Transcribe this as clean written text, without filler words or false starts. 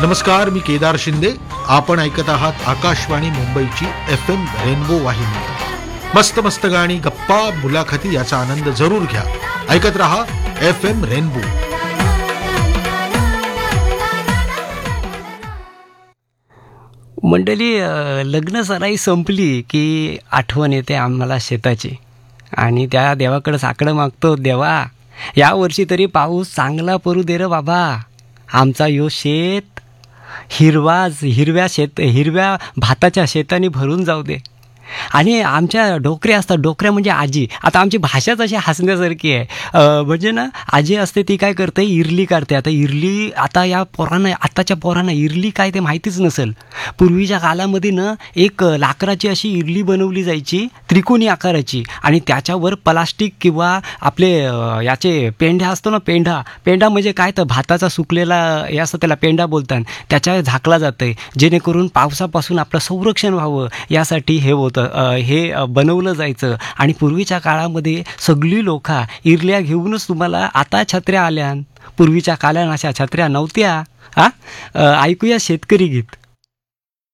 नमस्कार, मी केदार शिंदे. आपण ऐकत आहात आकाशवाणी मुंबईची FM रेनबो वाहिनी. मस्त मस्त गाणी, गप्पा, मुलाखती याचा आनंद जरूर घ्या. ऐकत रहा FM रेनबो. मंडळी, लग्न सराई संपली की आठवण येते आम्हाला शेताची आणि त्या देवाकडे साकडं मागतो, देवा या वर्षी तरी पाऊस चांगला पडू दे रे बाबा. आमचा यो शेत हिरव्या भाताच्या शेताने भरून जाऊ दे. आणि आमच्या डोकऱ्या असतात, डोकऱ्या म्हणजे आजी. आता आमची भाषाच अशी हसण्यासारखी आहे. म्हणजे ना, आजी असते ती काय करते, इरली काढते. आता इरली, आताच्या पोरांना इरली काय ते माहितीच नसेल. पूर्वीच्या काळामध्ये ना एक लाकडाची अशी इरली बनवली जायची, त्रिकोणी आकाराची, आणि त्याच्यावर प्लास्टिक किंवा आपले याचे पेंढा असतो ना, पेंढा म्हणजे काय तर भाताचा सुकलेला हे असतं, त्याला पेंढा बोलतात. त्याच्यावर झाकला जातं जेणेकरून पावसापासून आपलं संरक्षण व्हावं यासाठी हे बनवलं जायचं. आणि पूर्वीच्या काळामध्ये सगळी लोक इरल्या घेऊनच, तुम्हाला आता छत्र्या आल्या, पूर्वीच्या काळात अशा छत्र्या नव्हत्या. ऐकूया शेतकरी गीत.